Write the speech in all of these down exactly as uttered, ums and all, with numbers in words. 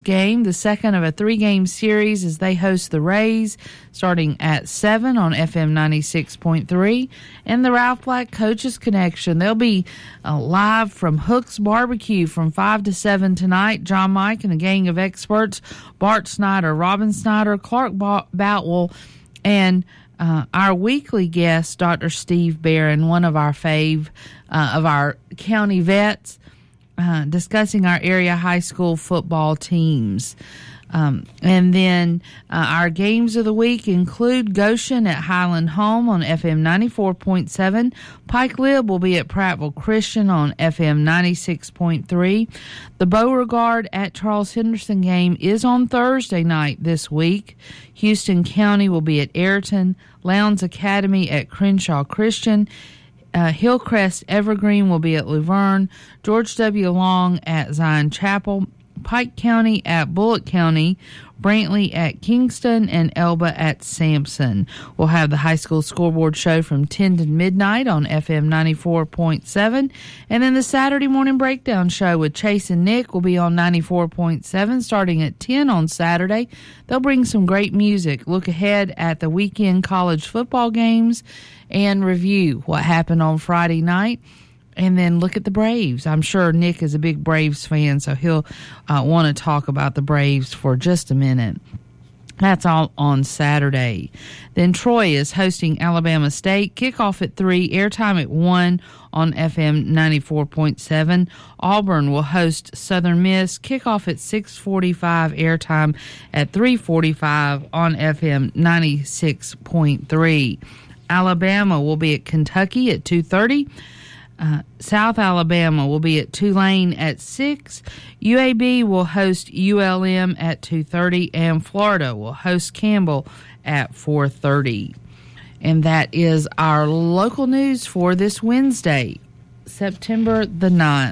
game, the second of a three-game series as they host the Rays, starting at seven on F M ninety-six point three. And the Ralph Black Coaches Connection, they'll be uh, live from Hook's Barbecue from five to seven tonight. John Mike and a gang of experts, Bart Snyder, Robin Snyder, Clark Boutwell, and uh, our weekly guest, Doctor Steve Barron, one of our fave uh, of our county vets, Uh, discussing our area high school football teams. Um, and then uh, our games of the week include Goshen at Highland Home on F M ninety-four point seven. Pike Lib will be at Prattville Christian on F M ninety-six point three. The Beauregard at Charles Henderson game is on Thursday night this week. Houston County will be at Ayrton. Lowndes Academy at Crenshaw Christian. Uh, Hillcrest Evergreen will be at Luverne, George W. Long at Zion Chapel, Pike County at Bullock County, Brantley at Kingston, and Elba at Sampson. We'll have the high school scoreboard show from ten to midnight on F M ninety-four point seven. And then the Saturday morning breakdown show with Chase and Nick will be on ninety-four point seven starting at ten on Saturday. They'll bring some great music, look ahead at the weekend college football games, and review what happened on Friday night, and then look at the Braves. I'm sure Nick is a big Braves fan, so he'll uh, want to talk about the Braves for just a minute. That's all on Saturday. Then Troy is hosting Alabama State. Kickoff at three, airtime at one on F M ninety-four point seven. Auburn will host Southern Miss. Kickoff at six forty-five, airtime at three forty-five on F M ninety-six point three. Alabama will be at Kentucky at two thirty. Uh, South Alabama will be at Tulane at six. U A B will host U L M at two thirty. And Florida will host Campbell at four thirty. And that is our local news for this Wednesday, September the ninth.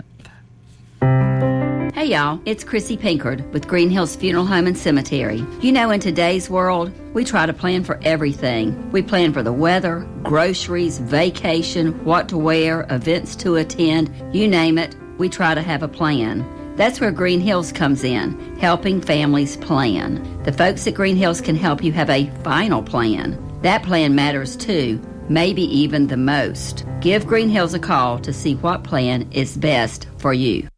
Hey y'all, it's Chrissy Pinkard with Green Hills Funeral Home and Cemetery. You know, in today's world, we try to plan for everything. We plan for the weather, groceries, vacation, what to wear, events to attend, you name it, we try to have a plan. That's where Green Hills comes in, helping families plan. The folks at Green Hills can help you have a final plan. That plan matters too, maybe even the most. Give Green Hills a call to see what plan is best for you.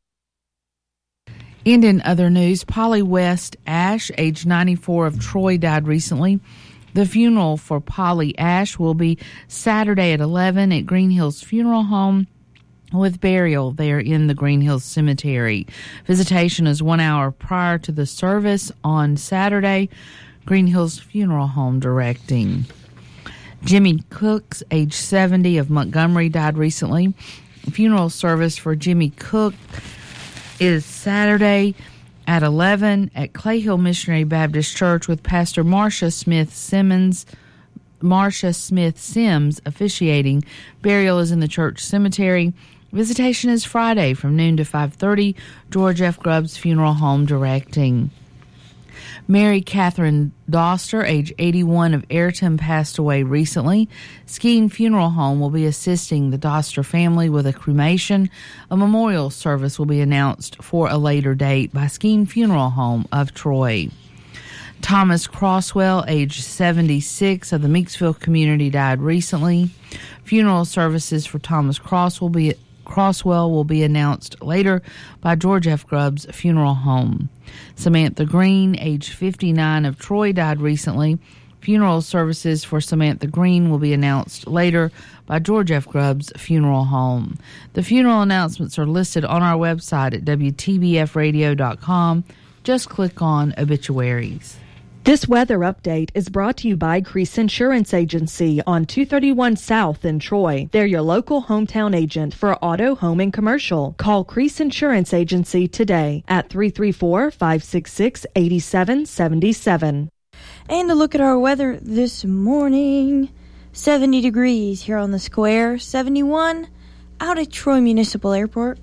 And in other news, Polly West Ash, age ninety-four, of Troy, died recently. The funeral for Polly Ash will be Saturday at eleven at Green Hills Funeral Home, with burial there in the Green Hills Cemetery. Visitation is one hour prior to the service on Saturday. Green Hills Funeral Home directing. Jimmy Cooks, age seventy, of Montgomery, died recently. Funeral service for Jimmy Cook is Saturday at eleven at Clay Hill Missionary Baptist Church, with Pastor Marcia Smith Simmons, Marcia Smith Sims officiating. Burial is in the church cemetery. Visitation is Friday from noon to five thirty. George F. Grubbs Funeral Home directing. Mary Catherine Doster, age eighty-one, of Ayrton, passed away recently. Skeen Funeral Home will be assisting the Doster family with a cremation. A memorial service will be announced for a later date by Skeen Funeral Home of Troy. Thomas Crosswell, age seventy-six, of the Meeksville community, died recently. Funeral services for Thomas Cross will be Crosswell will be announced later by George F. Grubbs Funeral Home. Samantha Green, age fifty-nine, of Troy, died recently. Funeral services for Samantha Green will be announced later by George F. Grubbs Funeral Home. The funeral announcements are listed on our website at W T B F radio dot com. Just click on obituaries. This weather update is brought to you by Crease Insurance Agency on two thirty-one South in Troy. They're your local hometown agent for auto, home, and commercial. Call Crease Insurance Agency today at three three four, five six six, eight seven seven seven. And to look at our weather this morning, seventy degrees here on the square, seventy-one out at Troy Municipal Airport.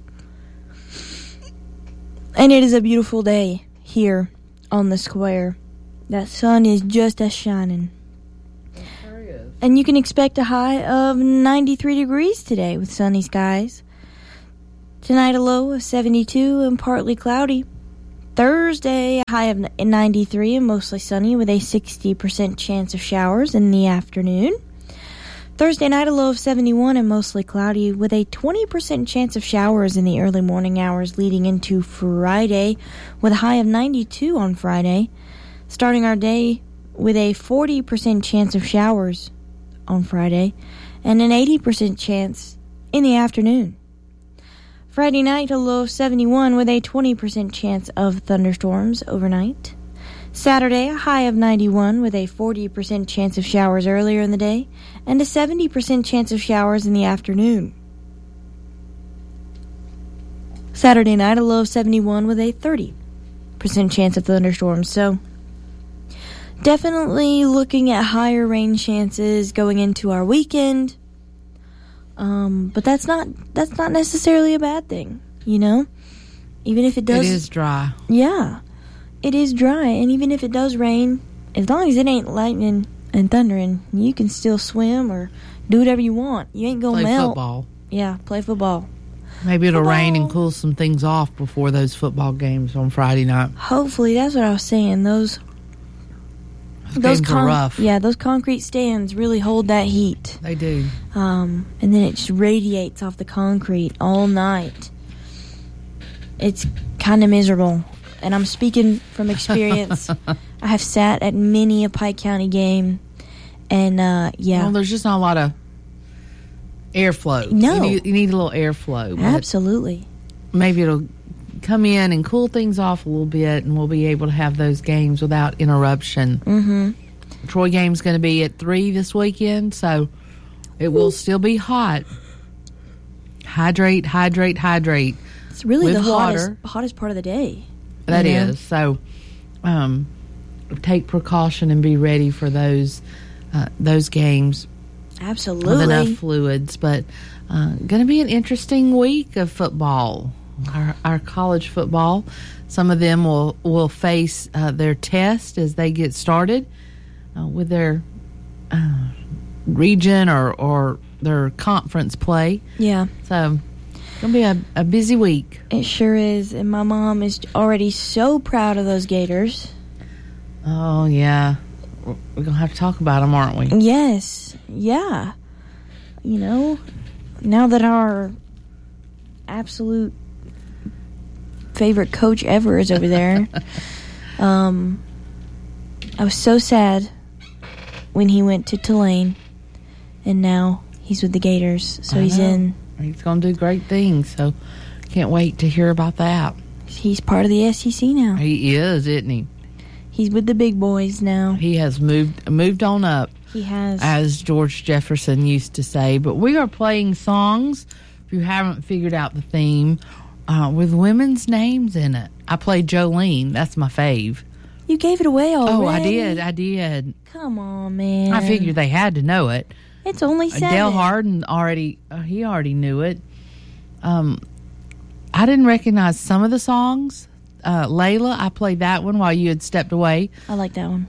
And it is a beautiful day here on the square. That sun is just as shining. And you can expect a high of ninety-three degrees today with sunny skies. Tonight a low of seventy-two and partly cloudy. Thursday, a high of ninety-three and mostly sunny with a sixty percent chance of showers in the afternoon. Thursday night, a low of seventy-one and mostly cloudy with a twenty percent chance of showers in the early morning hours leading into Friday with a high of ninety-two on Friday. Starting our day with a forty percent chance of showers on Friday and an eighty percent chance in the afternoon. Friday night, a low of seventy-one with a twenty percent chance of thunderstorms overnight. Saturday, a high of ninety-one with a forty percent chance of showers earlier in the day and a seventy percent chance of showers in the afternoon. Saturday night, a low of seventy-one with a thirty percent chance of thunderstorms. So, definitely looking at higher rain chances going into our weekend. Um, but that's not that's not necessarily a bad thing, you know? Even if it does... It is dry. Yeah. It is dry, and even if it does rain, as long as it ain't lightning and thundering, you can still swim or do whatever you want. You ain't gonna Play melt. football. Yeah, play football. Maybe it'll Football. rain and cool some things off before those football games on Friday night. Hopefully, that's what I was saying. Those Those games are rough. Yeah, those concrete stands really hold that heat. They do. Um, and then it just radiates off the concrete all night. It's kind of miserable. And I'm speaking from experience. I have sat at many a Pike County game, and uh, yeah. Well, there's just not a lot of airflow. No. You need, you need a little airflow. Absolutely. Maybe it'll come in and cool things off a little bit, and we'll be able to have those games without interruption. Mm-hmm. Troy game's going to be at three this weekend, so it will still be hot. Hydrate, hydrate, hydrate. It's really with the hottest, water. hottest part of the day. That you know? is. So um, take precaution and be ready for those uh, those games Absolutely. with enough fluids. But uh, going to be an interesting week of football. Our, our college football. Some of them will, will face uh, their test as they get started uh, with their uh, region or, or their conference play. Yeah. So it's going to be a, a busy week. It sure is. And my mom is already so proud of those Gators. Oh, yeah. We're going to have to talk about them, aren't we? Yes. Yeah. You know, now that our absolute favorite coach ever is over there, um, I was so sad when he went to Tulane, and now he's with the Gators. So I he's know. in. He's going to do great things, so can't wait to hear about that. He's part of the S E C now. He is, isn't he? He's with the big boys now. He has moved moved on up, He has. as George Jefferson used to say. But we are playing songs, if you haven't figured out the theme, uh, with women's names in it. I played Jolene. That's my fave. You gave it away already. Oh, I did. I did. Come on, man. I figured they had to know it. It's only seven. Dale Harden already, uh, he already knew it. Um, I didn't recognize some of the songs. Uh, Layla, I played that one while you had stepped away. I like that one.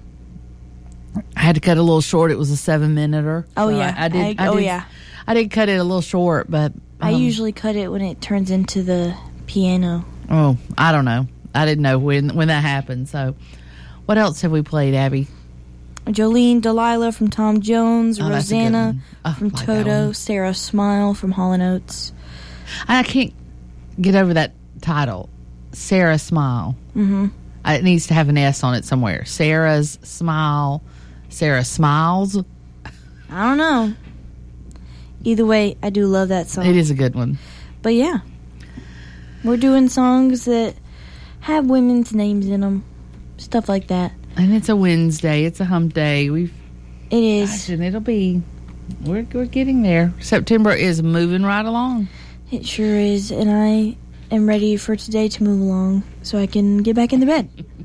I had to cut it a little short. It was a seven-minuter. Oh, So yeah. I, I did. I- I oh, did, yeah. I did cut it a little short, but I um, usually cut it when it turns into the piano. Oh, I don't know. I didn't know when when that happened. So, what else have we played, Abby? Jolene, Delilah from Tom Jones, Oh, that's a good Rosanna one. I from like that Toto, one. Sarah Smile from Hall and Oates. I can't get over that title, Sarah Smile. Mm-hmm. It needs to have an S on it somewhere. Sarah's Smile. Sarah Smiles. I don't know. Either way, I do love that song. It is a good one. But yeah, we're doing songs that have women's names in them, stuff like that. And it's a Wednesday. It's a hump day. We've It is. gosh, and it'll be. We're we're getting there. September is moving right along. It sure is, and I am ready for today to move along so I can get back in the bed.